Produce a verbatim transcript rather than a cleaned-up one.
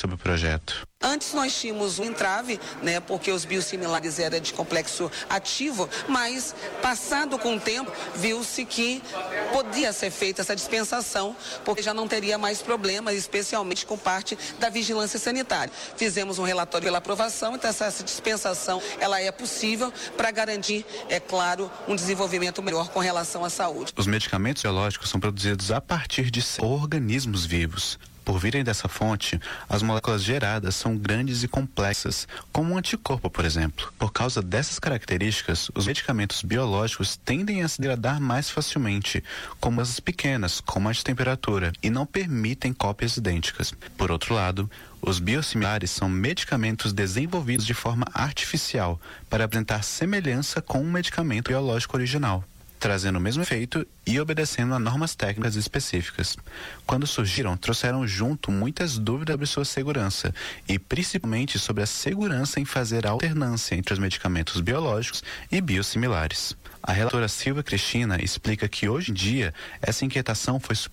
sobre o projeto. Antes nós tínhamos um entrave, né, porque os biosimilares eram de complexo ativo, mas passado com o tempo viu-se que podia ser feita essa dispensação, porque já não teria mais problemas, especialmente com parte da vigilância sanitária. Fizemos um relatório pela aprovação, então essa, essa dispensação ela é possível para garantir, é claro, um desenvolvimento melhor com relação à saúde. Os medicamentos biológicos são produzidos a partir de organismos vivos. Por virem dessa fonte, as moléculas geradas são grandes e complexas, como um anticorpo, por exemplo. Por causa dessas características, os medicamentos biológicos tendem a se degradar mais facilmente, como as pequenas, com mais temperatura, e não permitem cópias idênticas. Por outro lado, os biosimilares são medicamentos desenvolvidos de forma artificial para apresentar semelhança com um medicamento biológico original, trazendo o mesmo efeito e obedecendo a normas técnicas específicas. Quando surgiram, trouxeram junto muitas dúvidas sobre sua segurança e principalmente sobre a segurança em fazer a alternância entre os medicamentos biológicos e biosimilares. A relatora Silvia Cristina explica que hoje em dia essa inquietação foi